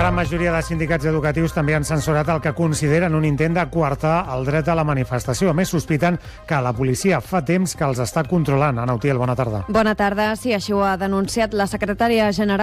gran majoria de sindicats educatius també han censurat el que consideren un intent de coartar el dret a la manifestació. A més, sospiten que la policia fa temps que els està controlant. Ana Utiel, bona tarda. Bona tarda. Sí, així ho ha denunciat la secretària general